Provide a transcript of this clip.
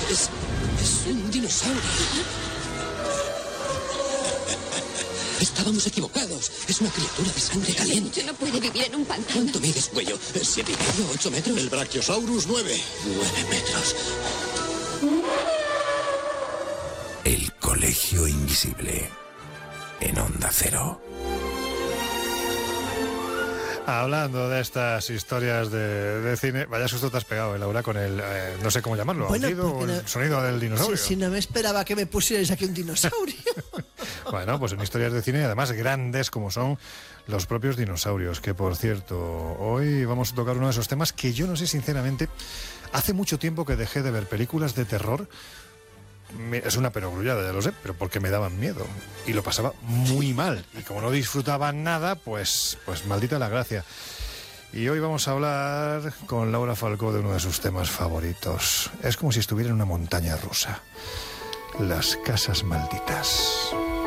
Es un dinosaurio. Estábamos equivocados. Es una criatura de sangre caliente. No puede vivir en un pantano. ¿Cuánto mide su cuello? ¿7,5, 8 metros? El Brachiosaurus 9. 9 metros. El Colegio Invisible. En Onda Cero. Hablando de estas historias de cine, vaya susto te has pegado, Laura, con el, no sé cómo llamarlo, aullido o el sonido del dinosaurio. Si no me esperaba que me pusierais aquí un dinosaurio. Bueno, pues en historias de cine, además grandes como son los propios dinosaurios, que por cierto, hoy vamos a tocar uno de esos temas que yo no sé sinceramente, hace mucho tiempo que dejé de ver películas de terror. Es una perogrullada, ya lo sé, pero porque me daban miedo y lo pasaba muy mal, y como no disfrutaba nada, pues maldita la gracia. Y hoy vamos a hablar con Laura Falcó de uno de sus temas favoritos. Es como si estuviera en una montaña rusa: las casas malditas.